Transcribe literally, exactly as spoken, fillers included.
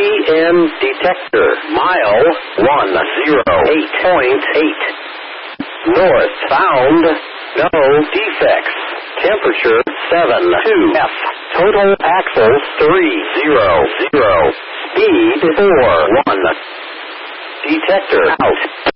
M detector. Mile one oh eight point eight. North bound. No defects. Temperature seven two F. Total axles three zero zero. Speed four one. Detector out.